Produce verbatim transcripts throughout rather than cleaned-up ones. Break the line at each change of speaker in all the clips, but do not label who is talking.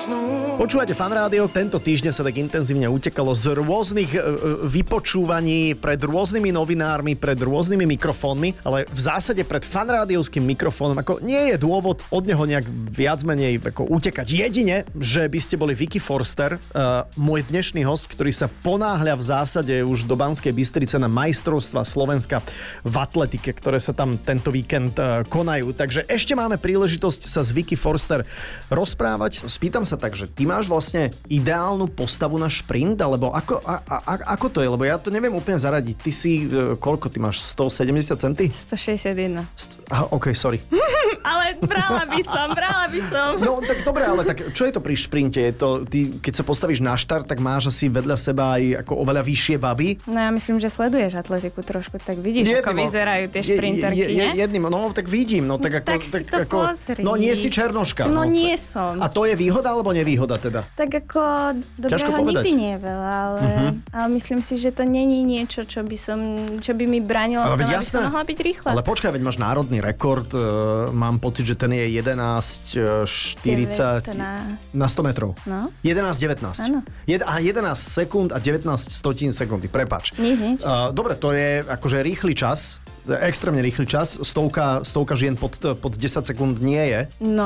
Počúvate Fan Rádio, tento týždeň sa tak intenzívne utekalo z rôznych e, vypočúvaní pred rôznymi novinármi, pred rôznymi mikrofónmi, ale v zásade pred Fan Rádiovským mikrofónom ako nie je dôvod od neho nejak viac menej ako utekať. Jedine, že by ste boli Vicky Forster, e, môj dnešný host, ktorý sa ponáhľa v zásade už do Banskej Bystrice na majstrovstva Slovenska v atletike, ktoré sa tam tento víkend e, konajú. Takže ešte máme príležitosť sa s Vicky Forster rozprávať. Spýtam sa tak, že ty máš vlastne ideálnu postavu na šprint, alebo ako, a, a, ako to je? Lebo ja to neviem úplne zaradiť. Ty si, koľko ty máš? sto sedemdesiat centi?
sto šesťdesiatjeden.
St- aha, OK, sorry.
Ale brala by som, brala by som.
No tak dobre, ale tak čo je to pri šprinte? Je to, ty, keď sa postavíš na štart, tak máš asi vedľa seba aj ako oveľa vyššie baby?
No ja myslím, že sleduješ atletiku trošku, tak vidíš, jedným, ako vyzerajú tie šprinterky,
je, je, je, jedným, no tak vidím, no tak ako...
Tak si to
ako,
pozri.
No nie si černoška.
No,
no
nie som.
A to je výhoda alebo nevýhoda teda?
Tak ako dobrého nikdy nie je veľa, ale, uh-huh. ale myslím si, že to není niečo, čo by som, čo by mi bránilo v tom, aby som mohla byť rýchla.
Ale počkaj, veď máš národný rekord, uh, mám pocit, že ten je jedenásť štyridsať na sto metrov.
No.
jedenásť devätnásť.
Áno.
Jed, a jedenásť sekúnd a devätnásť stotín sekundy, prepáč.
Nič, nič.
Uh, dobre, to je akože rýchly čas, extrémne rýchly čas. Stovka, stovka žien pod, pod desať sekúnd nie je.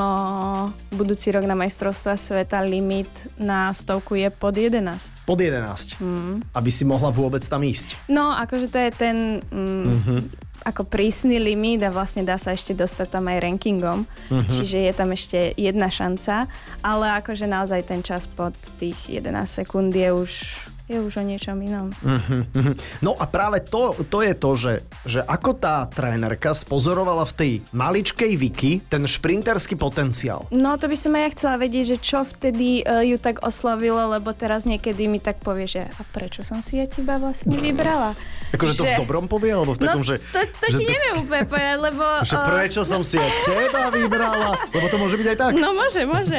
No, budúci rok na majstrovstvá sveta limit na stovku je pod jedenásť.
Pod jedenásť. Mm. Aby si mohla vôbec tam ísť.
No, akože to je ten... Mm, mm-hmm. ako prísny limit a vlastne dá sa ešte dostať tam aj rankingom. Uh-huh. Čiže je tam ešte jedna šanca, ale akože naozaj ten čas pod tých jedenásť sekúnd je už, je už o niečom inom.
Uh-huh. No a práve to, to je to, že, že ako tá trénerka spozorovala v tej maličkej Vicky ten šprinterský potenciál.
No to by som aj ja chcela vedieť, že čo vtedy uh, ju tak oslovilo, lebo teraz niekedy mi tak povie, že a prečo som si ja teba vlastne vybrala?
Akože to že... v dobrom povie, alebo v takom,
no,
že...
to, to
že
ti
to...
neviem úplne povedať, lebo...
Že prečo som si ja teba vybrala? Lebo to môže byť aj tak.
No môže, môže.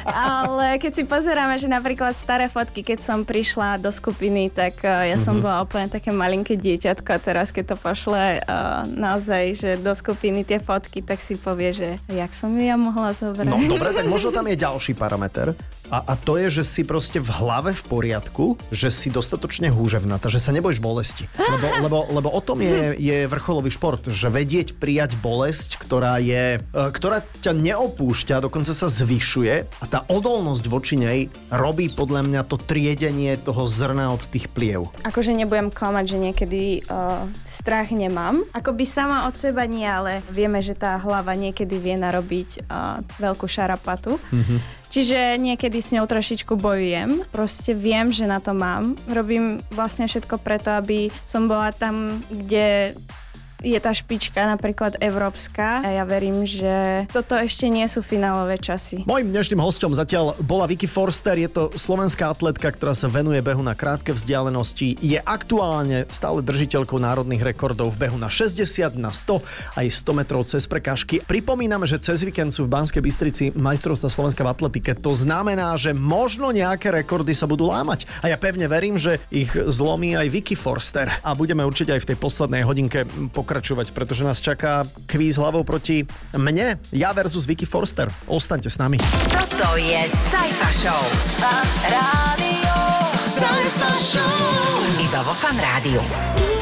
Ale keď si pozeráme, že napríklad staré fotky, keď som prišla do skupiny, tak uh, ja som mm-hmm. bola úplne také malinké dieťatko a teraz keď to pošle uh, naozaj, že do skupiny tie fotky, tak si povie, že jak som ju ja mohla zobrať.
No dobre, tak možno tam je ďalší parameter. A, a to je, že si proste v hlave v poriadku, že si dostatočne húževnatá, že sa nebojíš bolesti. Lebo, lebo, lebo o tom je, je vrcholový šport, že vedieť prijať bolesť, ktorá je, ktorá ťa neopúšťa, dokonca sa zvyšuje a tá odolnosť voči nej robí podľa mňa to triedenie toho zrna od tých pliev.
Akože nebudem klamať, že niekedy uh, strach nemám. Akoby sama od seba nie, ale vieme, že tá hlava niekedy vie narobiť uh, veľkú šarapatu. Mm-hmm. Čiže niekedy s ňou trošičku bojujem. Proste viem, že na to mám. Robím vlastne všetko preto, aby som bola tam, kde je tá špička, napríklad európska. A ja verím, že toto ešte nie sú finálové časy.
Mojím dnešným hosťom zatiaľ bola Vicky Forster. Je to slovenská atletka, ktorá sa venuje behu na krátke vzdialenosti. Je aktuálne stále držiteľkou národných rekordov v behu na šesťdesiat, na sto aj sto metrov cez prekážky. Pripomíname, že cez víkend sú v Banskej Bystrici majstrovstvá Slovenska v atletike. To znamená, že možno nejaké rekordy sa budú lámať. A ja pevne verím, že ich zlomí aj Vicky Forster. A budeme určite aj v tej poslednej hodinke pokračovať, pretože nás čaká kvíz hlavou proti mne, ja versus Vicky Forster. Ostaňte s nami.
Toto je Saifa Show. Fan Rádio. Saifa Show. Iba vo Fan Rádiu.